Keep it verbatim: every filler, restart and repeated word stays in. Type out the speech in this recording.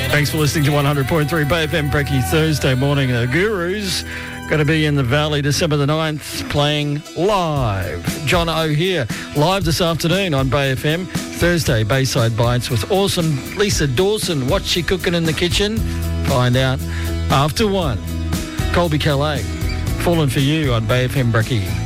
Thanks for listening to one hundred point three Bay F M Brekkie Thursday morning. The Gurus going to be in the Valley December the ninth playing live. John O here, live this afternoon on Bay F M. Thursday, Bayside Bites with awesome Lisa Dawson. What's she cooking in the kitchen? Find out after one. Colby Calais, falling for you on Bay F M Brekkie.